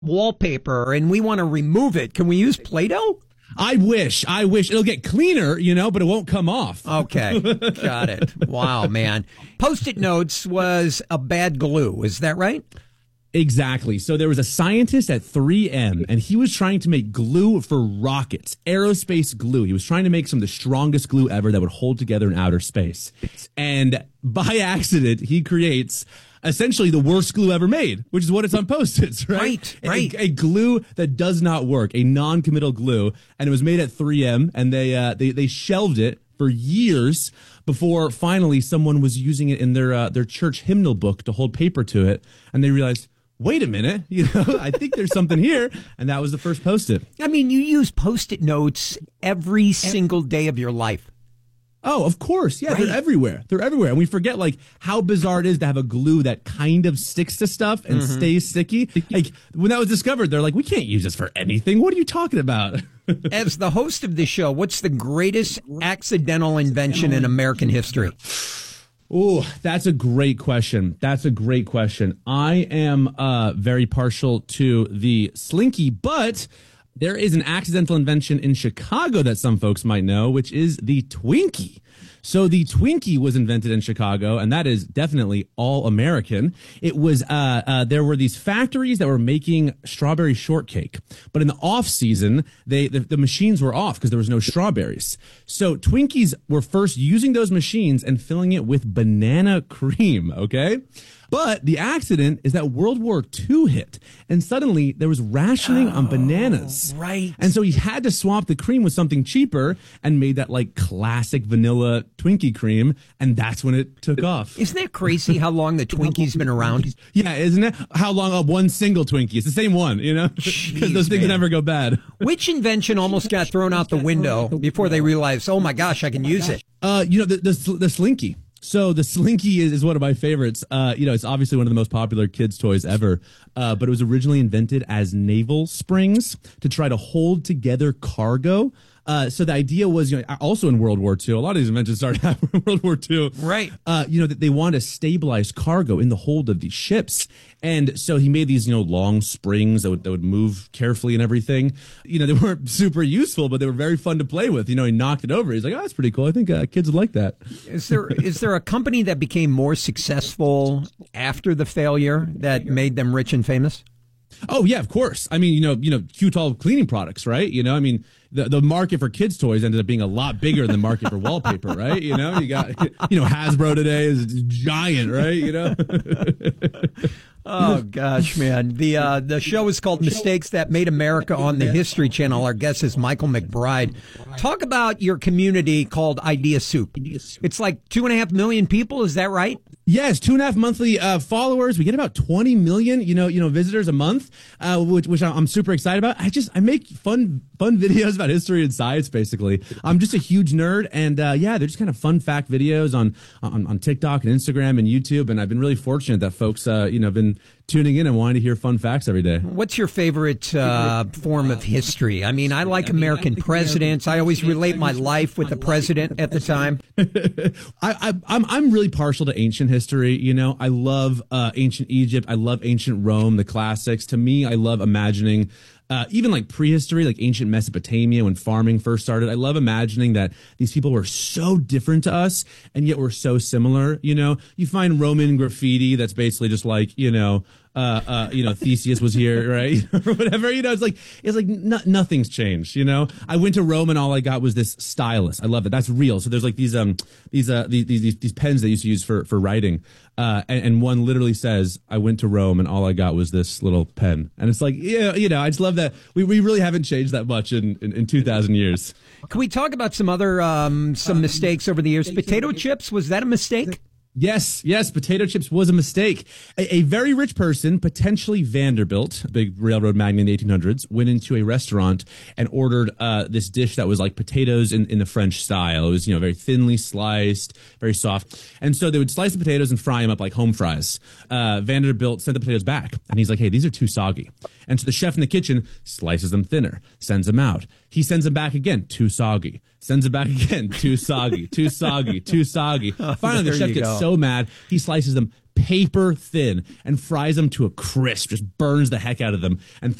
wallpaper and we want to remove it, can we use Play-Doh? I wish it'll get cleaner, but it won't come off. Okay. Got it. Wow, man. Post-it notes was a bad glue. Is that right? Exactly. So there was a scientist at 3M, and he was trying to make glue for rockets, aerospace glue. He was trying to make some of the strongest glue ever that would hold together in outer space. And by accident, he creates essentially the worst glue ever made, which is what it's on Post-its, right? Right. A glue that does not work, a non-committal glue, and it was made at 3M, and they shelved it for years before finally someone was using it in their church hymnal book to hold paper to it, and they realized, wait a minute, I think there's something here, and that was the first Post-it. I mean, you use Post-it notes every single day of your life. Oh, of course. Yeah, Right. They're everywhere. They're everywhere. And we forget, how bizarre it is to have a glue that kind of sticks to stuff and stays sticky. Like, when that was discovered, they're like, we can't use this for anything. What are you talking about? As the host of the show, what's the greatest accidental invention in American history? Oh, that's a great question. I am very partial to the Slinky, but there is an accidental invention in Chicago that some folks might know, which is the Twinkie. So the Twinkie was invented in Chicago, and that is definitely all American. It was there were these factories that were making strawberry shortcake, but in the off season, the machines were off because there was no strawberries. So Twinkies were first using those machines and filling it with banana cream. Okay. But the accident is that World War II hit, and suddenly there was rationing on bananas. Right. And so he had to swap the cream with something cheaper and made that classic vanilla Twinkie cream, and that's when it took off. Isn't that crazy how long the Twinkie's been around? Yeah, isn't it? How long one single Twinkie? It's the same one, because those things never go bad. Which invention almost got thrown out the window before they realized, oh my gosh, I can use it? The Slinky. So the Slinky is one of my favorites. It's obviously one of the most popular kids' toys ever. But it was originally invented as navel springs to try to hold together cargo. So the idea was, also in World War II, a lot of these inventions started happening in World War II. Right. That they wanted to stabilize cargo in the hold of these ships. And so he made these, long springs that would move carefully and everything. They weren't super useful, but they were very fun to play with. He knocked it over. He's like, oh, that's pretty cool. I think kids would like that. Is there a company that became more successful after the failure that made them rich and famous? Oh, yeah, of course. I mean, Q-Tall cleaning products, right? The market for kids' toys ended up being a lot bigger than the market for wallpaper, right? You got, Hasbro today is giant, right? Oh gosh, man. The show is called Mistakes That Made America on the History Channel. Our guest is Michael McBride. Talk about your community called Idea Soup. It's like 2.5 million people, is that right? Yes, 2.5 monthly followers. We get about 20 million, visitors a month, which I'm super excited about. I make fun videos about history and science. Basically, I'm just a huge nerd, and they're just kind of fun fact videos on TikTok and Instagram and YouTube. And I've been really fortunate that folks, have been tuning in and wanting to hear fun facts every day. What's your favorite form of history? I mean, I like American presidents. I always relate my life with the president at the time. I'm really partial to ancient history. I love ancient Egypt. I love ancient Rome, the classics. To me, I love imagining even like prehistory, like ancient Mesopotamia when farming first started. I love imagining that these people were so different to us and yet we're so similar. You find Roman graffiti that's basically just like, Theseus was here, right? Or whatever, it's like nothing's changed, I went to Rome and all I got was this stylus. I love it. That's real. So there's like these pens they used to use for writing. And one literally says, I went to Rome and all I got was this little pen. And it's like, I just love that. We really haven't changed that much in 2,000 years. Can we talk about some other, some mistakes over the years? Potato chips, was that a mistake? Yes, potato chips was a mistake. A very rich person, potentially Vanderbilt, a big railroad magnate in the 1800s, went into a restaurant and ordered this dish that was like potatoes in the French style. It was, very thinly sliced, very soft. And so they would slice the potatoes and fry them up like home fries. Vanderbilt sent the potatoes back, and he's like, hey, these are too soggy. And so the chef in the kitchen slices them thinner, sends them out. He sends them back again, too soggy. Sends it back again, too soggy, too soggy, too soggy. Finally, the chef gets so mad, he slices them paper thin, and fries them to a crisp, just burns the heck out of them, and